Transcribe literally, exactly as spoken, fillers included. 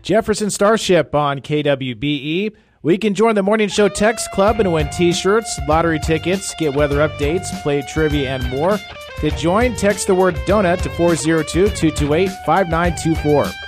Jefferson Starship on K W B E. We can join the Morning Show Text Club and win t-shirts, lottery tickets, get weather updates, play trivia, and more. To join, text the word donut to four oh two, two two eight, five nine two four.